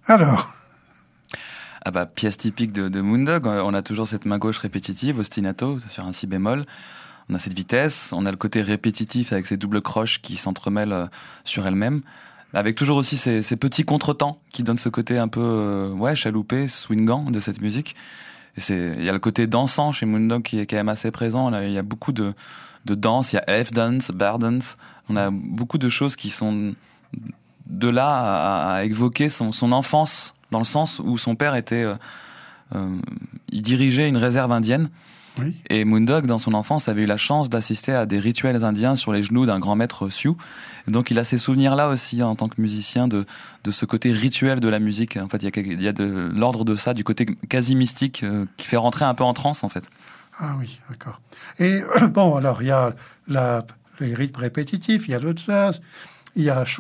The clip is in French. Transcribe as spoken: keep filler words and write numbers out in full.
Alors, Ah bah, pièce typique de, de Moondog, on a toujours cette main gauche répétitive, ostinato, sur un si bémol. On a cette vitesse, on a le côté répétitif avec ces doubles croches qui s'entremêlent euh, sur elles-mêmes. Avec toujours aussi ces, ces petits contretemps qui donnent ce côté un peu euh, ouais, chaloupé, swingant de cette musique. Et c'est, il y a le côté dansant chez Moondog qui est quand même assez présent. Là, il y a beaucoup de, de danse, il y a elf dance, bear dance. On a beaucoup de choses qui sont de là à, à évoquer son, son enfance, dans le sens où son père était, euh, euh, il dirigeait une réserve indienne. oui. Et Moondog, dans son enfance, avait eu la chance d'assister à des rituels indiens sur les genoux d'un grand maître Sioux. Et donc, il a ces souvenirs-là aussi, en tant que musicien, de, de ce côté rituel de la musique. En fait, il y a, il y a de l'ordre de ça, du côté quasi mystique, euh, qui fait rentrer un peu en transe, en fait. Ah oui, d'accord. Et bon, alors, il y a la, les rythmes répétitifs, il y a le jazz, il y a